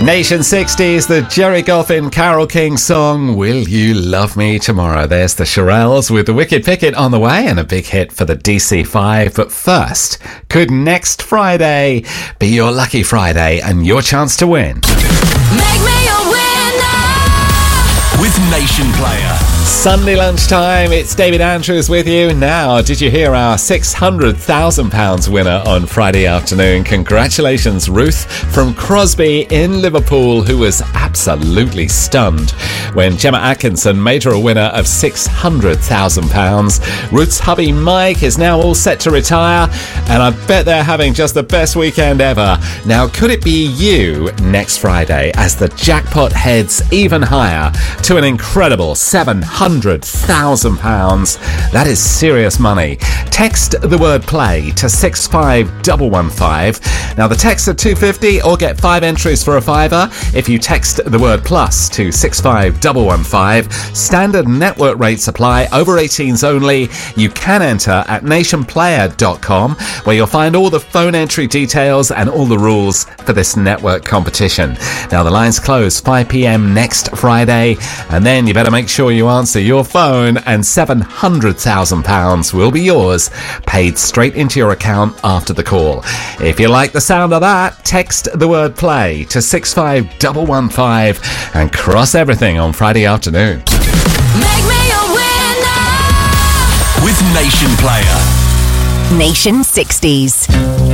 Nation 60s, the Jerry Goffin Carole King song, Will You Love Me Tomorrow? There's the Shirelles with the Wicked Picket on the way and a big hit for the DC5. But first, could next Friday be your lucky Friday and your chance to win? Make me a winner with Nation Player. Sunday lunchtime, it's David Andrews with you. Now, did you hear our £600,000 winner on Friday afternoon? Congratulations, Ruth from Crosby in Liverpool, who was absolutely stunned when Gemma Atkinson made her a winner of £600,000. Ruth's hubby Mike is now all set to retire, and I bet they're having just the best weekend ever. Now, could it be you next Friday as the jackpot heads even higher to an incredible £700,000? That is serious money. Text the word play to 65115. Now the texts are $2.50 or get 5 entries for a fiver if you text the word plus to 65115. Standard network rates apply. Over 18s only. You can enter at nationplayer.com, where you'll find all the phone entry details and all the rules for this network competition. Now the lines close 5 p.m. next Friday, and then you better make sure you answer your phone and £700,000 will be yours, paid straight into your account after the call. If you like the sound of that, text the word play to 65115 and cross everything on Friday afternoon. Make me a winner with Nation Player. Nation 60s.